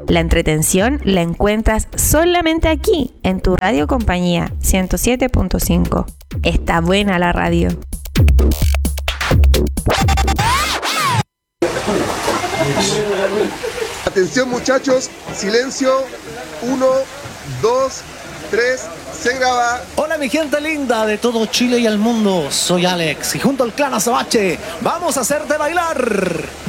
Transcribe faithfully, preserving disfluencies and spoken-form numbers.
La entretención la encuentras solamente aquí, en tu radio compañía ciento siete punto cinco. Está buena la radio. Atención muchachos, silencio, uno, dos, tres, se graba. Hola mi gente linda de todo Chile y el mundo, soy Alex y junto al clan Azabache vamos a hacerte bailar.